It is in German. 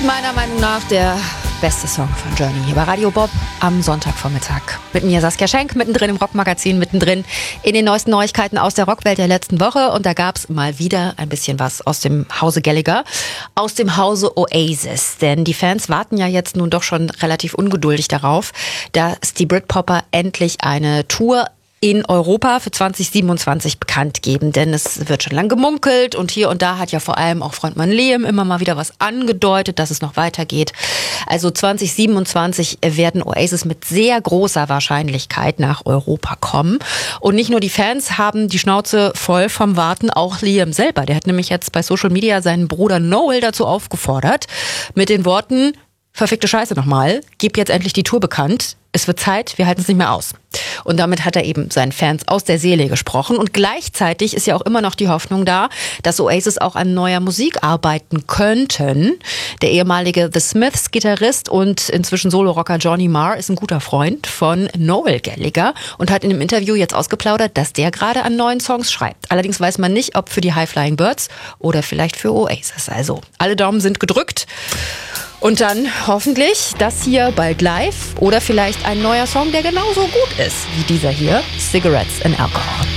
Meiner Meinung nach der beste Song von Journey hier bei Radio Bob am Sonntagvormittag. Mit mir Saskia Schenk, mittendrin im Rockmagazin, mittendrin in den neuesten Neuigkeiten aus der Rockwelt der letzten Woche. Und da gab's mal wieder ein bisschen was aus dem Hause Gallagher, aus dem Hause Oasis. Denn die Fans warten ja jetzt nun doch schon relativ ungeduldig darauf, dass die Britpopper endlich eine Tour in Europa für 2027 bekannt geben, denn es wird schon lang gemunkelt und hier und da hat ja vor allem auch Frontmann Liam immer mal wieder was angedeutet, dass es noch weitergeht. Also 2027 werden Oasis mit sehr großer Wahrscheinlichkeit nach Europa kommen. Und nicht nur die Fans haben die Schnauze voll vom Warten, auch Liam selber. Der hat nämlich jetzt bei Social Media seinen Bruder Noel dazu aufgefordert, mit den Worten: Verfickte Scheiße nochmal, gib jetzt endlich die Tour bekannt. Es wird Zeit, wir halten es nicht mehr aus. Und damit hat er eben seinen Fans aus der Seele gesprochen. Und gleichzeitig ist ja auch immer noch die Hoffnung da, dass Oasis auch an neuer Musik arbeiten könnten. Der ehemalige The Smiths-Gitarrist und inzwischen Solo-Rocker Johnny Marr ist ein guter Freund von Noel Gallagher und hat in einem Interview jetzt ausgeplaudert, dass der gerade an neuen Songs schreibt. Allerdings weiß man nicht, ob für die High Flying Birds oder vielleicht für Oasis. Also alle Daumen sind gedrückt. Und dann hoffentlich das hier bald live oder vielleicht ein neuer Song, der genauso gut ist wie dieser hier, Cigarettes and Alcohol.